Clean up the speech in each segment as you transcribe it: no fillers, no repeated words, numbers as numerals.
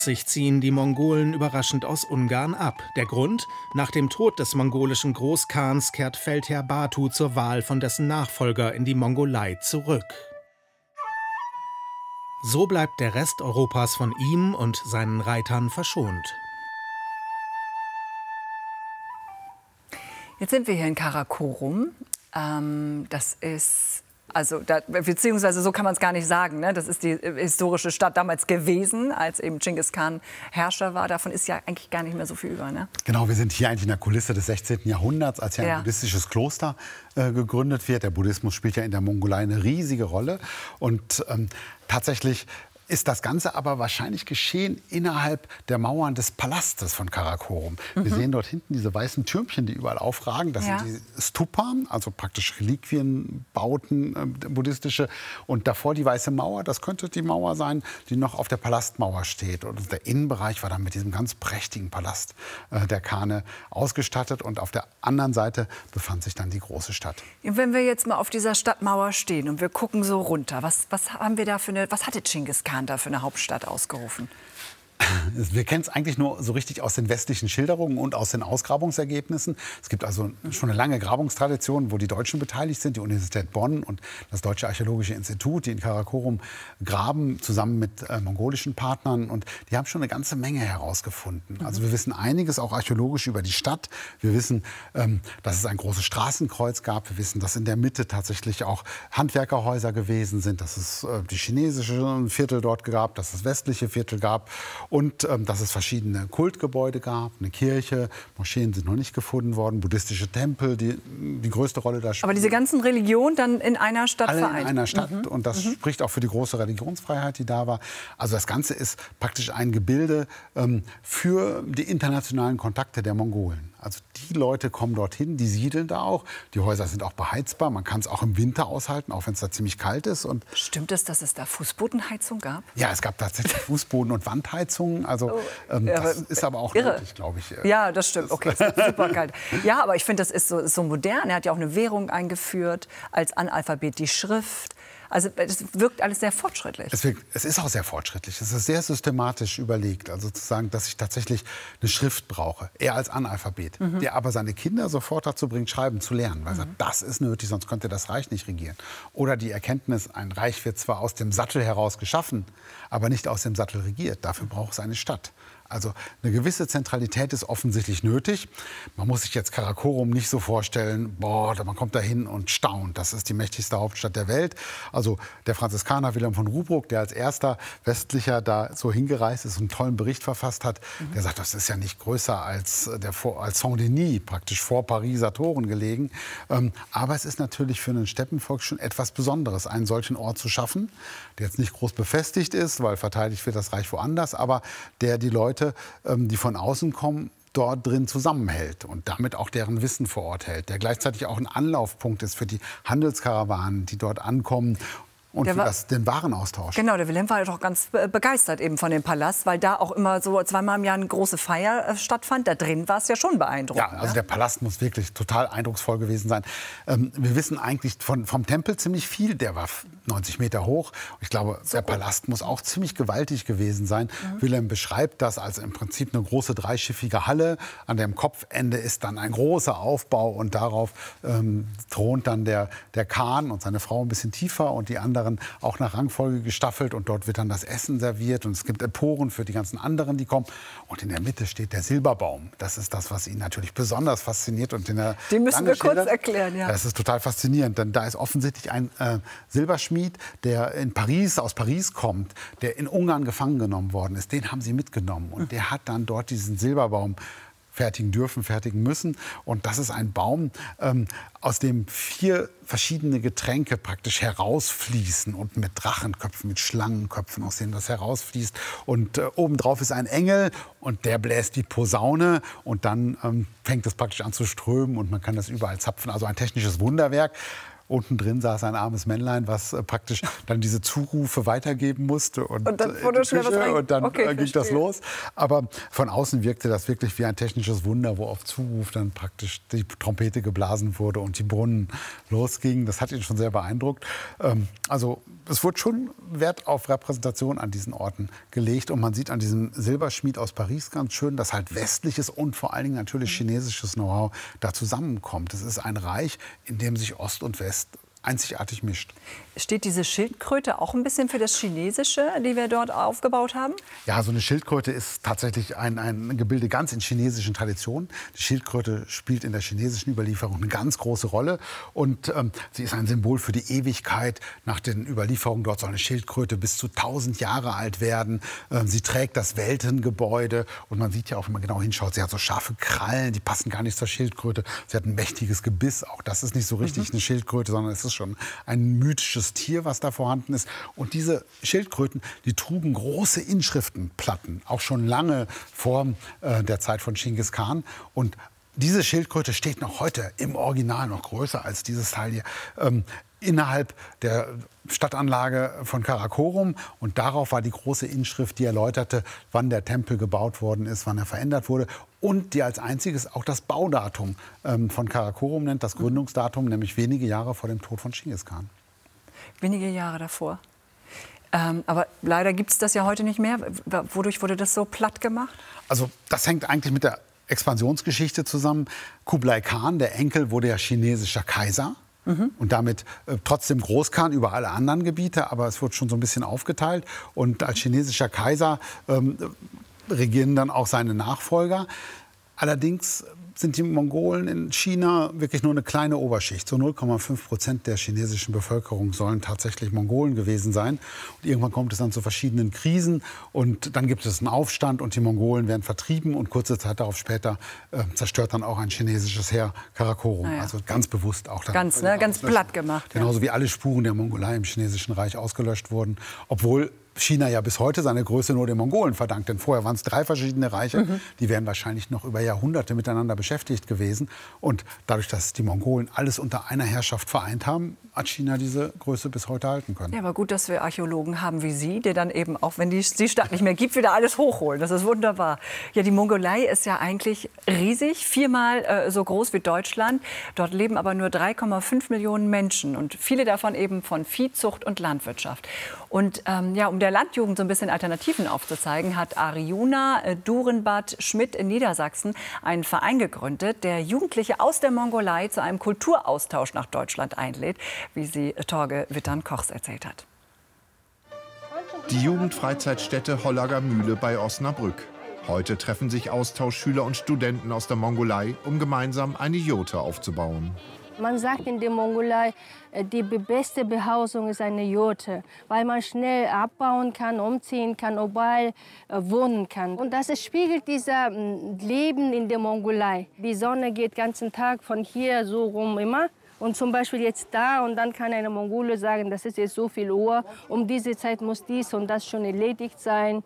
Ziehen die Mongolen überraschend aus Ungarn ab. Der Grund? Nach dem Tod des mongolischen Großkhans kehrt Feldherr Batu zur Wahl von dessen Nachfolger in die Mongolei zurück. So bleibt der Rest Europas von ihm und seinen Reitern verschont. Jetzt sind wir hier in Karakorum. Das ist, beziehungsweise so kann man es gar nicht sagen, ne? Das ist die historische Stadt damals gewesen, als eben Genghis Khan Herrscher war. Davon ist ja eigentlich gar nicht mehr so viel über, ne? Genau, wir sind hier eigentlich in der Kulisse des 16. Jahrhunderts, als hier ein buddhistisches Kloster gegründet wird. Der Buddhismus spielt ja in der Mongolei eine riesige Rolle. Und tatsächlich ist das Ganze aber wahrscheinlich geschehen innerhalb der Mauern des Palastes von Karakorum. Wir sehen dort hinten diese weißen Türmchen, die überall aufragen. Das sind die Stupa, also praktisch Reliquienbauten, buddhistische. Und davor die Weiße Mauer, das könnte die Mauer sein, die noch auf der Palastmauer steht. Und der Innenbereich war dann mit diesem ganz prächtigen Palast der Khane ausgestattet. Und auf der anderen Seite befand sich dann die große Stadt. Wenn wir jetzt mal auf dieser Stadtmauer stehen und wir gucken so runter, was haben wir da was hatte Genghis Khan da für eine Hauptstadt ausgerufen? Wir kennen es eigentlich nur so richtig aus den westlichen Schilderungen und aus den Ausgrabungsergebnissen. Es gibt also schon eine lange Grabungstradition, wo die Deutschen beteiligt sind, die Universität Bonn und das Deutsche Archäologische Institut, die in Karakorum graben, zusammen mit mongolischen Partnern. Und die haben schon eine ganze Menge herausgefunden. Also wir wissen einiges auch archäologisch über die Stadt. Wir wissen, dass es ein großes Straßenkreuz gab. Wir wissen, dass in der Mitte tatsächlich auch Handwerkerhäuser gewesen sind, dass es die chinesische Viertel dort gab, dass es westliche Viertel gab. Und dass es verschiedene Kultgebäude gab, eine Kirche, Moscheen sind noch nicht gefunden worden, buddhistische Tempel, die größte Rolle da spielen. Aber diese ganzen Religionen dann in einer Stadt alle vereint? In einer Stadt und das spricht auch für die große Religionsfreiheit, die da war. Also das Ganze ist praktisch ein Gebilde für die internationalen Kontakte der Mongolen. Also die Leute kommen dorthin, die siedeln da auch. Die Häuser sind auch beheizbar. Man kann es auch im Winter aushalten, auch wenn es da ziemlich kalt ist. Und stimmt es, dass es da Fußbodenheizung gab? Ja, es gab tatsächlich Fußboden- und Wandheizungen. Also das ist aber auch nötig, glaube ich. Ja, das stimmt. Okay, es ist super kalt. Ja, aber ich finde, das ist so modern. Er hat ja auch eine Währung eingeführt, als Analphabet die Schrift. Also es wirkt alles sehr fortschrittlich. Es ist auch sehr fortschrittlich. Es ist sehr systematisch überlegt. Also zu sagen, dass ich tatsächlich eine Schrift brauche. Er als Analphabet. Der aber seine Kinder sofort dazu bringt, schreiben zu lernen. Weil er sagt, das ist nötig, sonst könnte das Reich nicht regieren. Oder die Erkenntnis, ein Reich wird zwar aus dem Sattel heraus geschaffen, aber nicht aus dem Sattel regiert. Dafür braucht es eine Stadt. Also eine gewisse Zentralität ist offensichtlich nötig. Man muss sich jetzt Karakorum nicht so vorstellen, man kommt da hin und staunt. Das ist die mächtigste Hauptstadt der Welt. Also der Franziskaner Wilhelm von Rubruck, der als erster Westlicher da so hingereist ist und einen tollen Bericht verfasst hat, der sagt, das ist ja nicht größer als Saint-Denis, praktisch vor Pariser Toren gelegen. Aber es ist natürlich für ein Steppenvolk schon etwas Besonderes, einen solchen Ort zu schaffen, der jetzt nicht groß befestigt ist, weil verteidigt wird das Reich woanders, aber der die Leute, die von außen kommen, dort drin zusammenhält und damit auch deren Wissen vor Ort hält, der gleichzeitig auch ein Anlaufpunkt ist für die Handelskarawanen, die dort ankommen. Und für den Warenaustausch. Genau, der Wilhelm war ja doch ganz begeistert eben von dem Palast, weil da auch immer so zweimal im Jahr eine große Feier stattfand. Da drin war es ja schon beeindruckend. Ja, also der Palast muss wirklich total eindrucksvoll gewesen sein. Wir wissen eigentlich vom Tempel ziemlich viel. Der war 90 Meter hoch. Ich glaube, der Palast muss auch ziemlich gewaltig gewesen sein. Wilhelm beschreibt das als im Prinzip eine große dreischiffige Halle. An dem Kopfende ist dann ein großer Aufbau und darauf thront dann der Khan und seine Frau ein bisschen tiefer und die anderen auch nach Rangfolge gestaffelt und dort wird dann das Essen serviert und es gibt Emporen für die ganzen anderen, die kommen. Und in der Mitte steht der Silberbaum. Das ist das, was ihn natürlich besonders fasziniert. Und den müssen wir kurz erklären, ja. Das ist total faszinierend, denn da ist offensichtlich ein Silberschmied, der aus Paris kommt, der in Ungarn gefangen genommen worden ist. Den haben sie mitgenommen und der hat dann dort diesen Silberbaum fertigen müssen. Und das ist ein Baum, aus dem 4 verschiedene Getränke praktisch herausfließen und mit Drachenköpfen, mit Schlangenköpfen, aus denen das herausfließt. Und obendrauf ist ein Engel und der bläst die Posaune und dann fängt es praktisch an zu strömen und man kann das überall zapfen. Also ein technisches Wunderwerk. Unten drin saß ein armes Männlein, was praktisch dann diese Zurufe weitergeben musste. Und dann wurde schnell was rein. Und dann ging das los. Aber von außen wirkte das wirklich wie ein technisches Wunder, wo auf Zuruf dann praktisch die Trompete geblasen wurde und die Brunnen losgingen. Das hat ihn schon sehr beeindruckt. Also es wurde schon Wert auf Repräsentation an diesen Orten gelegt. Und man sieht an diesem Silberschmied aus Paris ganz schön, dass halt westliches und vor allen Dingen natürlich chinesisches Know-how da zusammenkommt. Es ist ein Reich, in dem sich Ost und West einzigartig mischt. Steht diese Schildkröte auch ein bisschen für das Chinesische, die wir dort aufgebaut haben? Ja, so eine Schildkröte ist tatsächlich ein Gebilde ganz in chinesischen Traditionen. Die Schildkröte spielt in der chinesischen Überlieferung eine ganz große Rolle. Und sie ist ein Symbol für die Ewigkeit. Nach den Überlieferungen dort soll eine Schildkröte bis zu 1000 Jahre alt werden. Sie trägt das Weltengebäude. Und man sieht ja auch, wenn man genau hinschaut, sie hat so scharfe Krallen, die passen gar nicht zur Schildkröte. Sie hat ein mächtiges Gebiss. Auch das ist nicht so richtig eine Schildkröte, sondern es ist schon ein mythisches Tier, was da vorhanden ist. Und diese Schildkröten, die trugen große Inschriftenplatten, auch schon lange vor der Zeit von Chinggis Khan. Und diese Schildkröte steht noch heute im Original, noch größer als dieses Teil hier, innerhalb der Stadtanlage von Karakorum. Und darauf war die große Inschrift, die erläuterte, wann der Tempel gebaut worden ist, wann er verändert wurde. Und die als einziges auch das Baudatum von Karakorum nennt, das Gründungsdatum, nämlich wenige Jahre vor dem Tod von Chinggis Khan. Wenige Jahre davor. Aber leider gibt es das ja heute nicht mehr. Wodurch wurde das so platt gemacht? Also das hängt eigentlich mit der Expansionsgeschichte zusammen. Kublai Khan, der Enkel, wurde ja chinesischer Kaiser. Und damit trotzdem Großkhan über alle anderen Gebiete, aber es wird schon so ein bisschen aufgeteilt. Und als chinesischer Kaiser regieren dann auch seine Nachfolger. Allerdings sind die Mongolen in China wirklich nur eine kleine Oberschicht. So 0,5% der chinesischen Bevölkerung sollen tatsächlich Mongolen gewesen sein. Und irgendwann kommt es dann zu verschiedenen Krisen und dann gibt es einen Aufstand und die Mongolen werden vertrieben und kurze Zeit darauf später zerstört dann auch ein chinesisches Heer Karakorum. Ah ja. Also ganz bewusst auch dann. Ganz platt gemacht. Genauso wie alle Spuren der Mongolei im chinesischen Reich ausgelöscht wurden, obwohl China ja bis heute seine Größe nur den Mongolen verdankt. Denn vorher waren es 3 verschiedene Reiche. Die wären wahrscheinlich noch über Jahrhunderte miteinander beschäftigt gewesen. Und dadurch, dass die Mongolen alles unter einer Herrschaft vereint haben, hat China diese Größe bis heute halten können. Ja, aber gut, dass wir Archäologen haben wie Sie, die dann eben, auch wenn die Stadt nicht mehr gibt, wieder alles hochholen. Das ist wunderbar. Ja, die Mongolei ist ja eigentlich riesig, 4-mal so groß wie Deutschland. Dort leben aber nur 3,5 Millionen Menschen und viele davon eben von Viehzucht und Landwirtschaft. Und ja, um der Landjugend so ein bisschen Alternativen aufzuzeigen, hat Arjuna Durenbad Schmidt in Niedersachsen einen Verein gegründet, der Jugendliche aus der Mongolei zu einem Kulturaustausch nach Deutschland einlädt, wie sie Torge Wittern-Kochs erzählt hat. Die Jugendfreizeitstätte Hollager Mühle bei Osnabrück. Heute treffen sich Austauschschüler und Studenten aus der Mongolei, um gemeinsam eine Jurte aufzubauen. Man sagt in der Mongolei, die beste Behausung ist eine Jurte, weil man schnell abbauen kann, umziehen kann, überall wohnen kann. Und das spiegelt dieser Leben in der Mongolei. Die Sonne geht den ganzen Tag von hier so rum immer. Und zum Beispiel jetzt da und dann kann eine Mongole sagen, das ist jetzt so viel Uhr, um diese Zeit muss dies und das schon erledigt sein.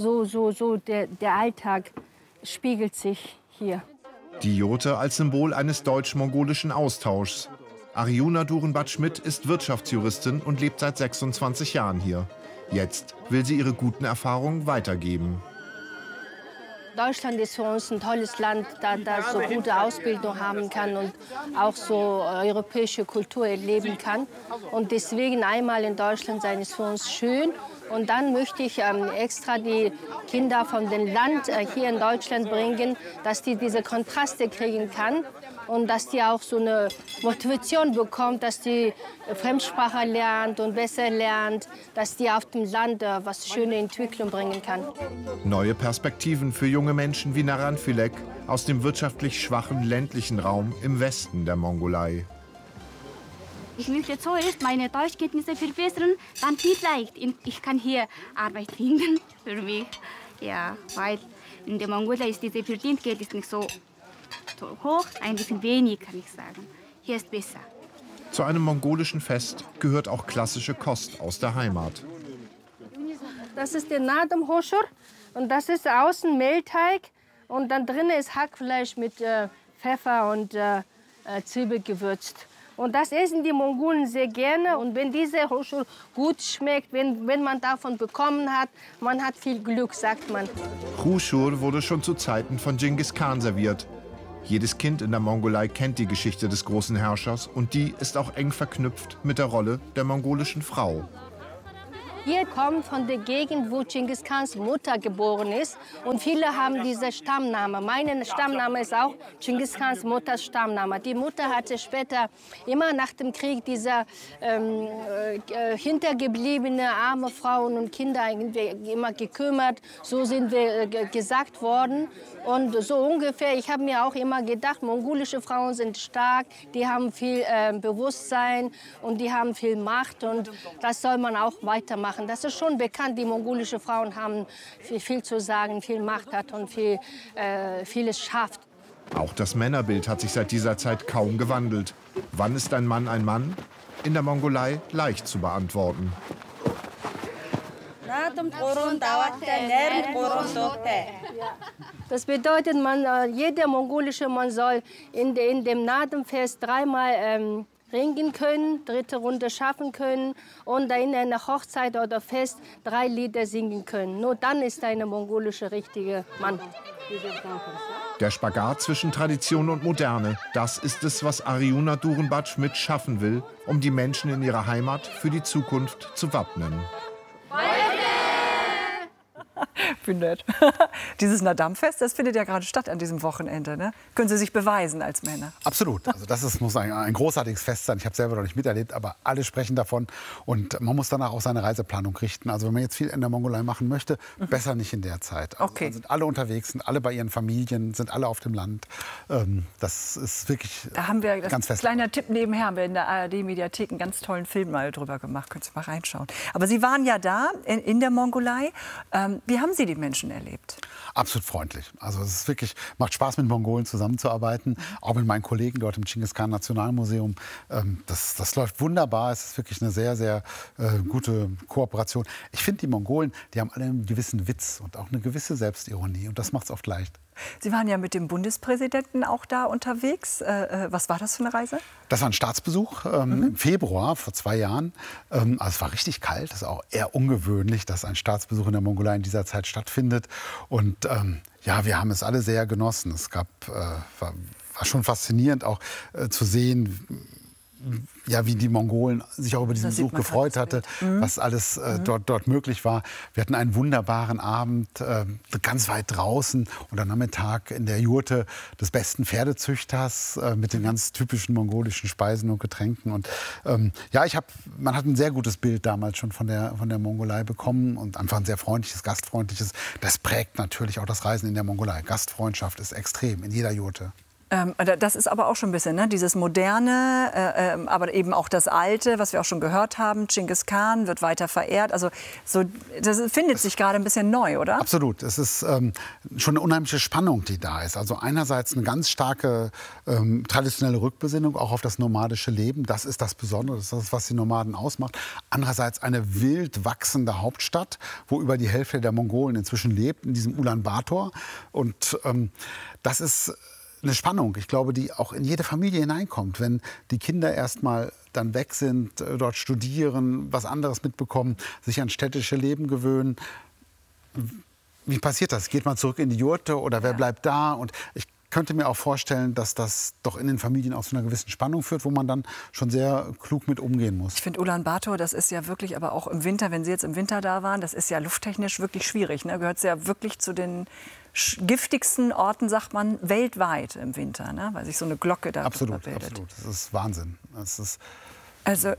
Der Alltag spiegelt sich hier. Die Jurte als Symbol eines deutsch-mongolischen Austauschs. Arjuna Durenbad Schmidt ist Wirtschaftsjuristin und lebt seit 26 Jahren hier. Jetzt will sie ihre guten Erfahrungen weitergeben. Deutschland ist für uns ein tolles Land, da so gute Ausbildung haben kann und auch so europäische Kultur erleben kann. Und deswegen einmal in Deutschland sein ist für uns schön. Und dann möchte ich extra die Kinder von dem Land hier in Deutschland bringen, dass die diese Kontraste kriegen kann und dass die auch so eine Motivation bekommt, dass die Fremdsprache lernt und besser lernt, dass die auf dem Land was schöne Entwicklung bringen kann. Neue Perspektiven für junge Menschen wie Naranfilek aus dem wirtschaftlich schwachen ländlichen Raum im Westen der Mongolei. Ich möchte zuerst meine Deutschkenntnisse verbessern, dann vielleicht ich kann hier Arbeit finden für mich. Ja, weil in der Mongolei ist diese Verdienstgeld ist nicht so hoch, ein bisschen wenig, kann ich sagen. Hier ist besser. Zu einem mongolischen Fest gehört auch klassische Kost aus der Heimat. Das ist der Nadam Hoshur und das ist außen Mehlteig und dann drinnen ist Hackfleisch mit Pfeffer und Zwiebel gewürzt. Und das essen die Mongolen sehr gerne. Und wenn diese Hoshur gut schmeckt, wenn man davon bekommen hat, man hat viel Glück, sagt man. Hoshur wurde schon zu Zeiten von Chinggis Khan serviert. Jedes Kind in der Mongolei kennt die Geschichte des großen Herrschers und die ist auch eng verknüpft mit der Rolle der mongolischen Frau. Ihr kommt von der Gegend, wo Genghis Khans Mutter geboren ist. Und viele haben diese Stammname. Mein Stammname ist auch Genghis Khans Mutters Stammname. Die Mutter hatte später immer nach dem Krieg diese hintergebliebene arme Frauen und Kinder immer gekümmert. So sind wir gesagt worden. Und so ungefähr, ich habe mir auch immer gedacht, mongolische Frauen sind stark, die haben viel Bewusstsein und die haben viel Macht. Und das soll man auch weitermachen. Das ist schon bekannt, die mongolische Frauen haben viel zu sagen, viel Macht hat und vieles schafft. Auch das Männerbild hat sich seit dieser Zeit kaum gewandelt. Wann ist ein Mann ein Mann? In der Mongolei leicht zu beantworten. Das bedeutet, jeder mongolische Mann soll in dem Nadam-Fest dreimal ringen können, dritte Runde schaffen können und in einer Hochzeit oder Fest 3 Lieder singen können. Nur dann ist er ein mongolischer richtiger Mann. Der Spagat zwischen Tradition und Moderne, das ist es, was Arjuna Durenbach-Schmidt schaffen will, um die Menschen in ihrer Heimat für die Zukunft zu wappnen. Wie nett. Dieses Nadam-Fest, das findet ja gerade statt an diesem Wochenende. Ne? Können Sie sich beweisen als Männer? Absolut. Also das muss ein großartiges Fest sein. Ich habe selber noch nicht miterlebt, aber alle sprechen davon. Und man muss danach auch seine Reiseplanung richten. Also wenn man jetzt viel in der Mongolei machen möchte, besser nicht in der Zeit. Also okay. Dann sind alle unterwegs, sind alle bei ihren Familien, sind alle auf dem Land. Das ist wirklich da haben wir, ganz fest. Kleiner Tipp nebenher, haben wir in der ARD-Mediathek einen ganz tollen Film mal drüber gemacht. Könnt ihr mal reinschauen. Aber Sie waren ja da in der Mongolei. Wie haben Sie die Menschen erlebt? Absolut freundlich. Also es ist wirklich, macht Spaß, mit Mongolen zusammenzuarbeiten. Auch mit meinen Kollegen dort im Genghis Khan Nationalmuseum. Das läuft wunderbar. Es ist wirklich eine sehr, sehr gute Kooperation. Ich finde, die Mongolen, die haben alle einen gewissen Witz und auch eine gewisse Selbstironie. Und das macht es oft leicht. Sie waren ja mit dem Bundespräsidenten auch da unterwegs. Was war das für eine Reise? Das war ein Staatsbesuch im Februar vor 2 Jahren. Also es war richtig kalt. Das ist auch eher ungewöhnlich, dass ein Staatsbesuch in der Mongolei in dieser Zeit stattfindet. Und ja, wir haben es alle sehr genossen. Es war schon faszinierend auch zu sehen, ja, wie die Mongolen sich auch über diesen Besuch gefreut hatte, was alles dort möglich war. Wir hatten einen wunderbaren Abend, ganz weit draußen und am Nachmittag in der Jurte des besten Pferdezüchters mit den ganz typischen mongolischen Speisen und Getränken. Und ja, man hat ein sehr gutes Bild damals schon von der Mongolei bekommen und einfach ein sehr freundliches, gastfreundliches. Das prägt natürlich auch das Reisen in der Mongolei. Gastfreundschaft ist extrem in jeder Jurte. Das ist aber auch schon ein bisschen, ne? Dieses Moderne, aber eben auch das Alte, was wir auch schon gehört haben. Genghis Khan wird weiter verehrt. Also das findet sich gerade ein bisschen neu, oder? Absolut. Es ist schon eine unheimliche Spannung, die da ist. Also einerseits eine ganz starke traditionelle Rückbesinnung auch auf das nomadische Leben. Das ist das Besondere, das ist das, was die Nomaden ausmacht. Andererseits eine wild wachsende Hauptstadt, wo über die Hälfte der Mongolen inzwischen lebt, in diesem Ulaanbaatar. Und das ist eine Spannung, ich glaube, die auch in jede Familie hineinkommt. Wenn die Kinder erst mal dann weg sind, dort studieren, was anderes mitbekommen, sich an städtische Leben gewöhnen. Wie passiert das? Geht man zurück in die Jurte oder wer bleibt da? Und ich könnte mir auch vorstellen, dass das doch in den Familien auch zu einer gewissen Spannung führt, wo man dann schon sehr klug mit umgehen muss. Ich finde Ulaanbaatar, das ist ja wirklich, aber auch im Winter, wenn Sie jetzt im Winter da waren, das ist ja lufttechnisch wirklich schwierig. Ne? Gehört ja wirklich zu den giftigsten Orten, sagt man, weltweit im Winter, ne? Weil sich so eine Glocke da bildet. Absolut. Das ist Wahnsinn. Das ist also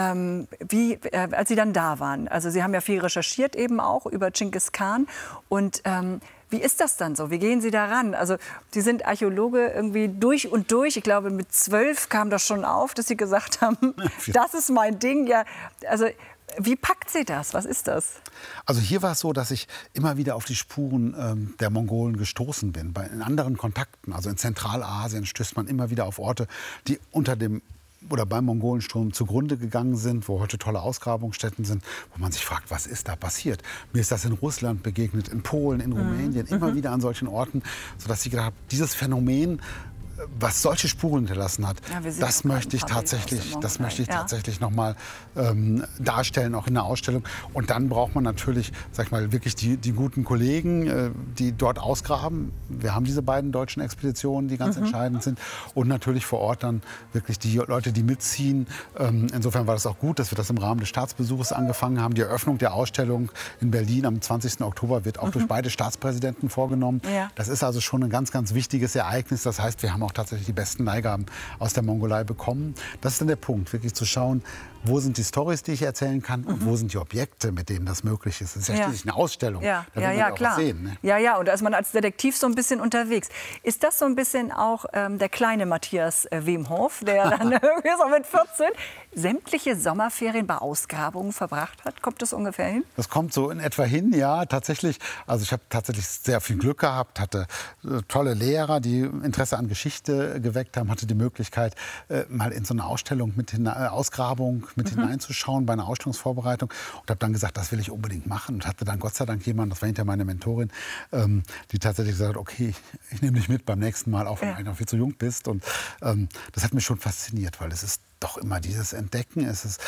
als Sie dann da waren, also Sie haben ja viel recherchiert eben auch über Genghis Khan und wie ist das dann so? Wie gehen Sie daran? Also Sie sind Archäologe irgendwie durch und durch. Ich glaube, mit 12 kam das schon auf, dass Sie gesagt haben, das ist mein Ding. Ja, also wie packt Sie das? Was ist das? Also hier war es so, dass ich immer wieder auf die Spuren der Mongolen gestoßen bin. In anderen Kontakten, also in Zentralasien, stößt man immer wieder auf Orte, die unter dem oder beim Mongolensturm zugrunde gegangen sind, wo heute tolle Ausgrabungsstätten sind, wo man sich fragt, was ist da passiert? Mir ist das in Russland begegnet, in Polen, in Rumänien, immer wieder an solchen Orten, sodass ich gedacht habe, dieses Phänomen was solche Spuren hinterlassen hat, das möchte ich tatsächlich noch mal darstellen, auch in der Ausstellung. Und dann braucht man natürlich, sag ich mal, wirklich die guten Kollegen, die dort ausgraben. Wir haben diese beiden deutschen Expeditionen, die ganz entscheidend sind. Und natürlich vor Ort dann wirklich die Leute, die mitziehen. Insofern war das auch gut, dass wir das im Rahmen des Staatsbesuches angefangen haben. Die Eröffnung der Ausstellung in Berlin am 20. Oktober wird auch durch beide Staatspräsidenten vorgenommen. Ja. Das ist also schon ein ganz, ganz wichtiges Ereignis. Das heißt, wir haben auch tatsächlich die besten Leihgaben aus der Mongolei bekommen. Das ist dann der Punkt, wirklich zu schauen, wo sind die Storys, die ich erzählen kann und wo sind die Objekte, mit denen das möglich ist. Das ist ja schließlich eine Ausstellung. Ja, da will man auch klar. was sehen, ne? Ja, und da ist man als Detektiv so ein bisschen unterwegs. Ist das so ein bisschen auch der kleine Matthias Wemhoff, der dann irgendwie so mit 14 sämtliche Sommerferien bei Ausgrabungen verbracht hat? Kommt das ungefähr hin? Das kommt so in etwa hin, ja, tatsächlich. Also ich habe tatsächlich sehr viel Glück gehabt, hatte tolle Lehrer, die Interesse an Geschichte geweckt haben, hatte die Möglichkeit, mal in so eine Ausstellung Ausgrabung mit hineinzuschauen bei einer Ausstellungsvorbereitung und habe dann gesagt, das will ich unbedingt machen und hatte dann Gott sei Dank jemanden, das war hinterher meine Mentorin, die tatsächlich gesagt hat, okay, ich nehme dich mit beim nächsten Mal, auch wenn du noch viel zu jung bist. Und das hat mich schon fasziniert, weil es ist doch immer dieses Entdecken, es ist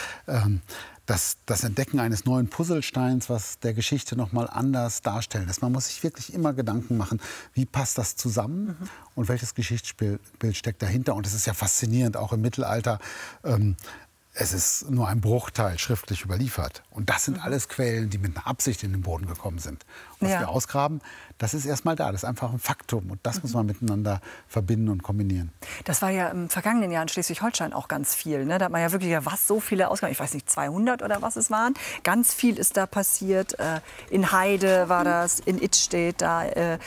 das Entdecken eines neuen Puzzlesteins, was der Geschichte noch mal anders darstellen lässt. Man muss sich wirklich immer Gedanken machen, wie passt das zusammen und welches Geschichtsbild steckt dahinter. Und es ist ja faszinierend, auch im Mittelalter. Es ist nur ein Bruchteil schriftlich überliefert. Und das sind alles Quellen, die mit einer Absicht in den Boden gekommen sind. Und was wir ausgraben, das ist erstmal da. Das ist einfach ein Faktum. Und das muss man miteinander verbinden und kombinieren. Das war ja im vergangenen Jahr in Schleswig-Holstein auch ganz viel. Ne? Da hat man ja wirklich so viele Ausgaben. Ich weiß nicht, 200 oder was es waren. Ganz viel ist da passiert. In Heide war das, in Idstedt, da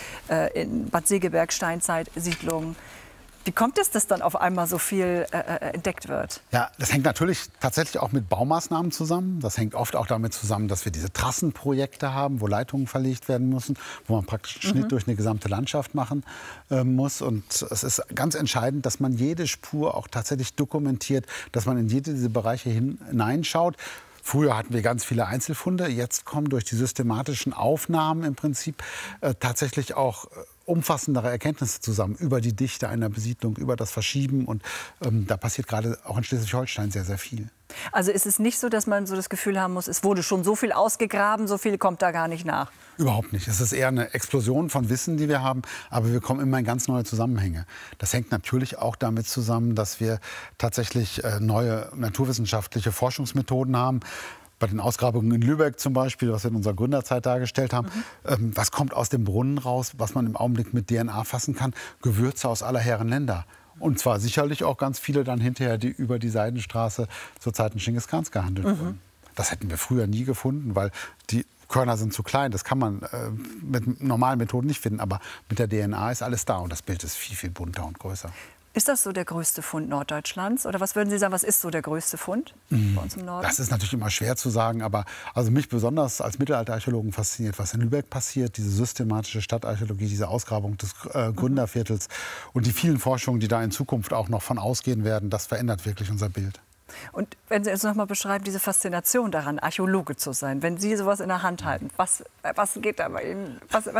in Bad Segeberg, Steinzeit-Siedlung. Wie kommt es, dass dann auf einmal so viel entdeckt wird? Ja, das hängt natürlich tatsächlich auch mit Baumaßnahmen zusammen. Das hängt oft auch damit zusammen, dass wir diese Trassenprojekte haben, wo Leitungen verlegt werden müssen, wo man praktisch einen Schnitt durch eine gesamte Landschaft machen muss. Und es ist ganz entscheidend, dass man jede Spur auch tatsächlich dokumentiert, dass man in jede dieser Bereiche hineinschaut. Früher hatten wir ganz viele Einzelfunde. Jetzt kommen durch die systematischen Aufnahmen im Prinzip tatsächlich auch umfassendere Erkenntnisse zusammen über die Dichte einer Besiedlung, über das Verschieben. Und da passiert gerade auch in Schleswig-Holstein sehr, sehr viel. Also ist es nicht so, dass man so das Gefühl haben muss, es wurde schon so viel ausgegraben, so viel kommt da gar nicht nach? Überhaupt nicht. Es ist eher eine Explosion von Wissen, die wir haben. Aber wir kommen immer in ganz neue Zusammenhänge. Das hängt natürlich auch damit zusammen, dass wir tatsächlich neue naturwissenschaftliche Forschungsmethoden haben. Bei den Ausgrabungen in Lübeck zum Beispiel, was wir in unserer Gründerzeit dargestellt haben, was kommt aus dem Brunnen raus, was man im Augenblick mit DNA fassen kann? Gewürze aus aller Herren Länder. Und zwar sicherlich auch ganz viele dann hinterher, die über die Seidenstraße zur Zeiten Genghis Khans gehandelt wurden. Das hätten wir früher nie gefunden, weil die Körner sind zu klein. Das kann man mit normalen Methoden nicht finden. Aber mit der DNA ist alles da und das Bild ist viel, viel bunter und größer. Ist das so der größte Fund Norddeutschlands? Oder was würden Sie sagen, was ist so der größte Fund bei uns im Norden? Das ist natürlich immer schwer zu sagen, aber also mich besonders als Mittelalterarchäologen fasziniert, was in Lübeck passiert, diese systematische Stadtarchäologie, diese Ausgrabung des Gründerviertels und die vielen Forschungen, die da in Zukunft auch noch von ausgehen werden, das verändert wirklich unser Bild. Und wenn Sie uns noch mal beschreiben, diese Faszination daran, Archäologe zu sein, wenn Sie sowas in der Hand halten, was geht da bei Ihnen?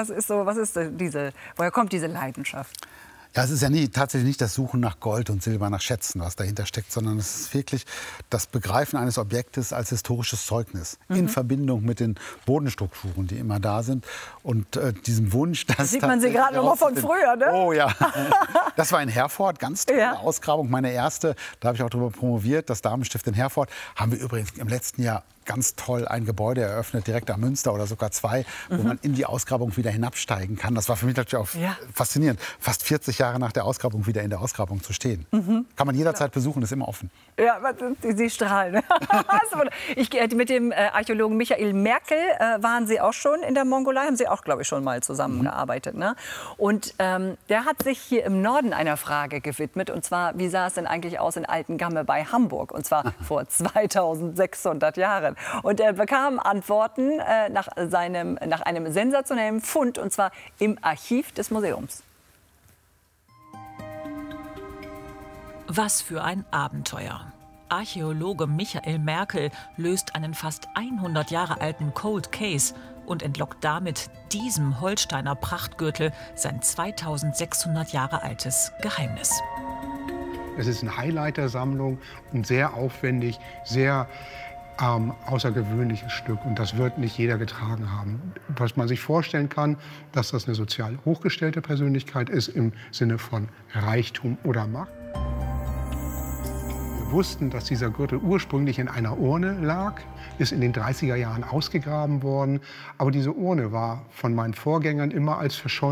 Woher kommt diese Leidenschaft? Ja, es ist ja tatsächlich nicht das Suchen nach Gold und Silber, nach Schätzen, was dahinter steckt, sondern es ist wirklich das Begreifen eines Objektes als historisches Zeugnis in Verbindung mit den Bodenstrukturen, die immer da sind. Und diesem Wunsch, dass... Das sieht man Sie gerade noch mal von früher, ne? Oh ja. Das war in Herford, ganz tolle Ausgrabung, meine erste. Da habe ich auch darüber promoviert, das Damenstift in Herford. Haben wir übrigens im letzten Jahr ganz toll ein Gebäude eröffnet, direkt am Münster oder sogar 2, wo man in die Ausgrabung wieder hinabsteigen kann. Das war für mich natürlich auch faszinierend, fast 40 Jahre nach der Ausgrabung wieder in der Ausgrabung zu stehen. Kann man jederzeit besuchen, ist immer offen. Ja, Sie strahlen. Mit dem Archäologen Michael Merkel waren Sie auch schon in der Mongolei, haben Sie auch, glaube ich, schon mal zusammengearbeitet. Ne? Und der hat sich hier im Norden einer Frage gewidmet, und zwar, wie sah es denn eigentlich aus in Altengamme bei Hamburg, und zwar vor 2600 Jahren. Und er bekam Antworten nach einem sensationellen Fund, und zwar im Archiv des Museums. Was für ein Abenteuer. Archäologe Michael Merkel löst einen fast 100 Jahre alten Cold Case und entlockt damit diesem Holsteiner Prachtgürtel sein 2600 Jahre altes Geheimnis. Es ist eine Highlighter-Sammlung und sehr aufwendig, sehr außergewöhnliches Stück. Und das wird nicht jeder getragen haben. Was man sich vorstellen kann, dass das eine sozial hochgestellte Persönlichkeit ist im Sinne von Reichtum oder Macht. Wir wussten, dass dieser Gürtel ursprünglich in einer Urne lag, ist in den 30er Jahren ausgegraben worden. Aber diese Urne war von meinen Vorgängern immer als verschollen